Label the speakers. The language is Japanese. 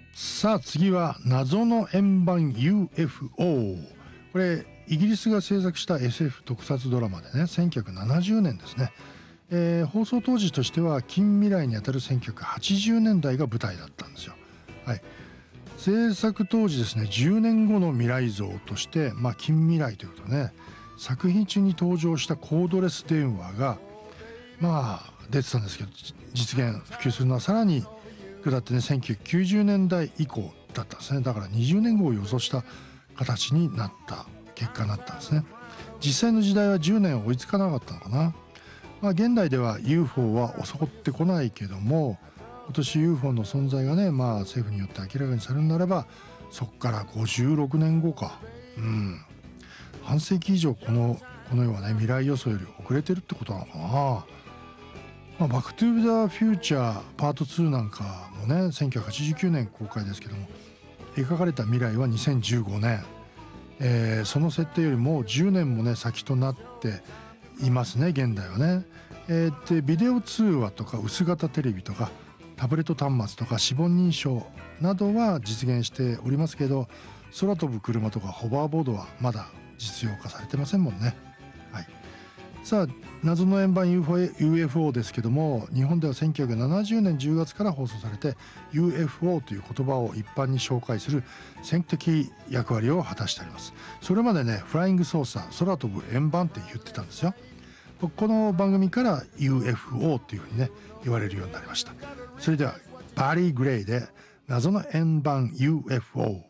Speaker 1: さあ次は謎の円盤 UFO。 これイギリスが制作した SF 特撮ドラマでね、1970年ですね。放送当時としては近未来にあたる1980年代が舞台だったんですよ。はい、制作当時ですね、10年後の未来像として、近未来ということでね、作品中に登場したコードレス電話が出てたんですけど、実現普及するのはさらに下ってね、1990年代以降だったんですね。だから20年後を予想した形になった結果になったんですね。実際の時代は10年追いつかなかったのかな。現代では UFO は襲ってこないけども、今年 UFO の存在がね、政府によって明らかにされるならば、そこから56年後か、半世紀以上この世はね、未来予想より遅れてるってことなのかな。バックトゥーザフューチャーパート2なんかもね、1989年公開ですけども、描かれた未来は2015年、その設定よりも10年もね先となっていますね、現代はね。でビデオ通話とか薄型テレビとかタブレット端末とか指紋認証などは実現しておりますけど、空飛ぶ車とかホバーボードはまだ実用化されてませんもんね。はい、さあ謎の円盤 UFO ですけども、日本では1970年10月から放送されて UFO という言葉を一般に紹介する先駆的役割を果たしてあります。それまでね、フライングソーサー、空飛ぶ円盤って言ってたんですよ。この番組から UFO っていうふうにね言われるようになりました。それではバリー・グレイで謎の円盤 UFO。